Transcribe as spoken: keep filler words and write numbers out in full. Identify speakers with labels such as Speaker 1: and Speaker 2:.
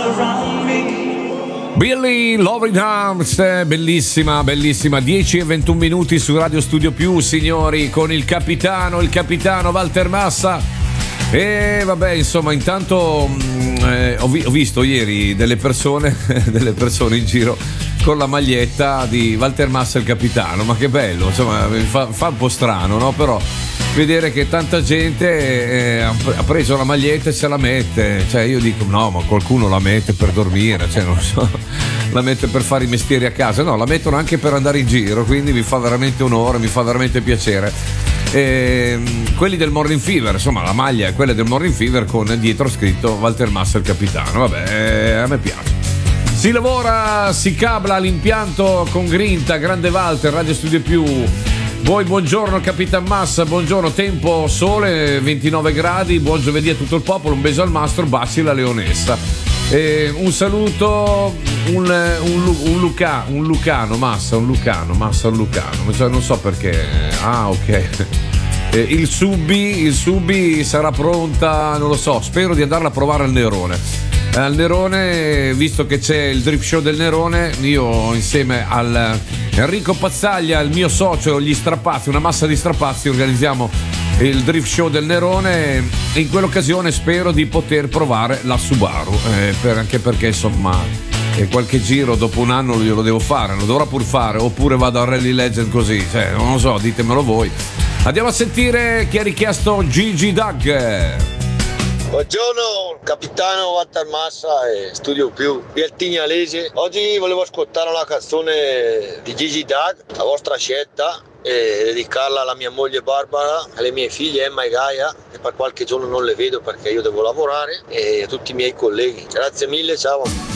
Speaker 1: Billy Loving Arms, bellissima, bellissima. dieci e ventuno minuti su Radio Studio Più, signori, con il capitano, il capitano Walter Massa. E vabbè, insomma, intanto eh, ho, vi- ho visto ieri delle persone, delle persone in giro con la maglietta di Walter Massa il capitano, ma che bello, insomma, fa, fa un po' strano, no? Però vedere che tanta gente eh, ha preso la maglietta e se la mette, cioè io dico no, ma qualcuno la mette per dormire, cioè non so, la mette per fare i mestieri a casa, no, la mettono anche per andare in giro, quindi mi fa veramente onore, mi fa veramente piacere. E, quelli del Morning Fever, insomma la maglia è quella del Morning Fever con dietro scritto Walter Massa il capitano, vabbè, a me piace. Si lavora, si cabla l'impianto con grinta, grande Walter, Radio Studio Più. Voi buongiorno Capitan Massa, buongiorno, tempo, sole, ventinove gradi, buon giovedì a tutto il popolo, un beso al mastro, baci la leonessa. E un saluto, un, un, un, Luca, un Lucano, Massa, un Lucano, Massa, un Lucano, cioè, non so perché, ah ok. E il Subi, il Subi sarà pronta, non lo so, spero di andarla a provare al Nerone. Al Nerone, visto che c'è il drip show del Nerone, io insieme al Enrico Pazzaglia, il mio socio, gli Strapazzi, una massa di strapazzi, organizziamo il drift show del Nerone e in quell'occasione spero di poter provare la Subaru, eh, per, anche perché insomma eh, qualche giro dopo un anno glielo devo fare, lo dovrò pur fare, oppure vado a Rally Legend così, cioè, non lo so, ditemelo voi. Andiamo a sentire chi ha richiesto Gigi Doug.
Speaker 2: Buongiorno capitano Walter Massa e Studio Più di Altignalese. Oggi volevo ascoltare una canzone di Gigi Doug, la vostra scelta, e dedicarla alla mia moglie Barbara, alle mie figlie Emma e Gaia, che per qualche giorno non le vedo perché io devo lavorare, e a tutti i miei colleghi. Grazie mille, ciao.